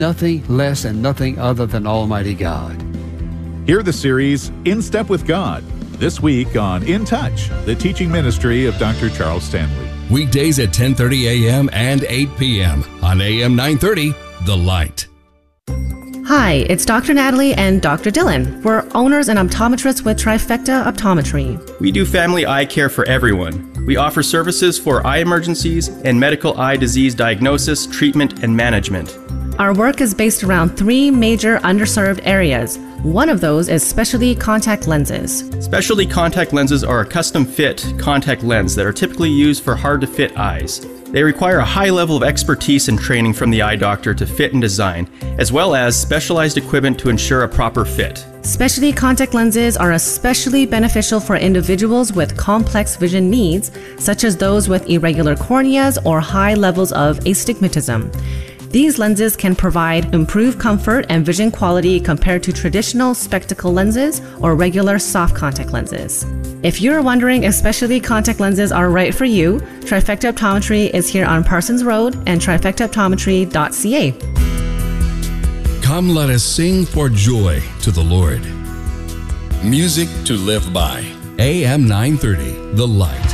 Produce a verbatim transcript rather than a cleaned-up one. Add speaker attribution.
Speaker 1: nothing less and nothing other than Almighty God.
Speaker 2: Hear the series In Step with God this week on In Touch, the teaching ministry of Doctor Charles Stanley.
Speaker 3: Weekdays at ten thirty a.m. and eight p.m. on A M nine thirty, The Light.
Speaker 4: Hi, it's Doctor Natalie and Doctor Dylan. We're owners and optometrists with Trifecta Optometry.
Speaker 5: We do family eye care for everyone. We offer services for eye emergencies and medical eye disease diagnosis, treatment, and management.
Speaker 4: Our work is based around three major underserved areas. One of those is specialty contact lenses.
Speaker 5: Specialty contact lenses are a custom-fit contact lens that are typically used for hard-to-fit eyes. They require a high level of expertise and training from the eye doctor to fit and design, as well as specialized equipment to ensure a proper fit.
Speaker 4: Specialty contact lenses are especially beneficial for individuals with complex vision needs, such as those with irregular corneas or high levels of astigmatism. These lenses can provide improved comfort and vision quality compared to traditional spectacle lenses or regular soft contact lenses. If you're wondering if specialty contact lenses are right for you, Trifecta Optometry is here on Parsons Road and trifecta optometry dot c a.
Speaker 3: Come, let us sing for joy to the Lord. Music to live by. A M nine thirty, The Light.